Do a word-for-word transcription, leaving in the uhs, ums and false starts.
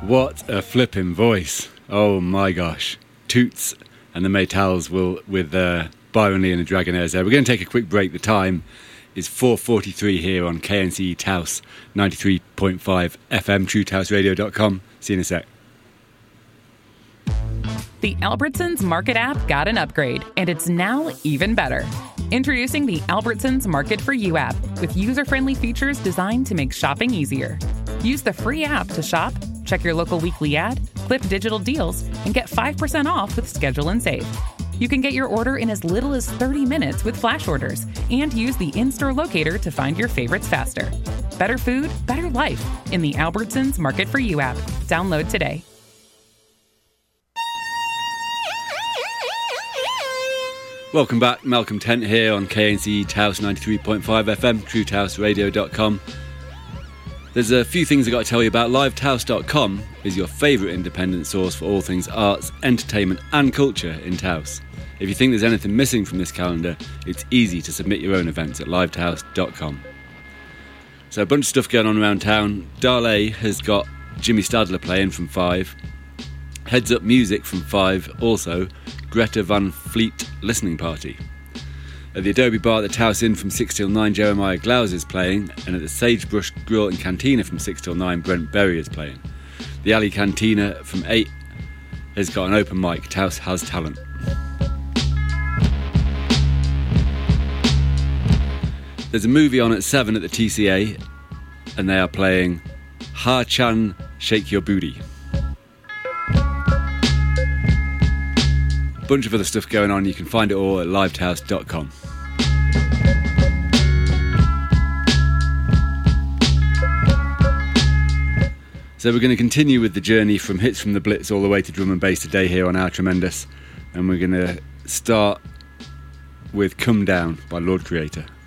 What a flipping voice. Oh my gosh. Toots and the Maytals will with uh, Byron Lee and the Dragonaires there. We're going to take a quick break. The time is four forty-three here on K N C E Taos ninety-three point five F M, true taos radio dot com. See you in a sec. The Albertsons Market app got an upgrade, and it's now even better. Introducing the Albertsons Market for You app with user-friendly features designed to make shopping easier. Use the free app to shop, check your local weekly ad, clip digital deals, and get five percent off with Schedule and Save. You can get your order in as little as thirty minutes with flash orders and use the in-store locator to find your favorites faster. Better food, better life in the Albertsons Market for You app. Download today. Welcome back. Malcolm Tent here on K N C E Taos ninety-three point five F M, true taos radio dot com. There's a few things I've got to tell you about. live taos dot com is your favourite independent source for all things arts, entertainment and culture in Taos. If you think there's anything missing from this calendar, it's easy to submit your own events at live taos dot com. So a bunch of stuff going on around town. Darley has got Jimmy Stadler playing from five. Heads Up Music from five. Also, Greta Van Fleet listening party. At the Adobe Bar at the Taos Inn from six till nine, Jeremiah Glaus is playing, and at the Sagebrush Grill and Cantina from six till nine, Brent Berry is playing. The Alley Cantina from eight has got an open mic, Taos Has Talent. There's a movie on at seven at the T C A, and they are playing Ha Chan Shake Your Booty. Bunch of other stuff going on. You can find it all at live taos dot com. So we're going to continue with the journey from hits from the Blitz all the way to drum and bass today here on Our Tremendous, and we're going to start with Come Down by Lord Creator.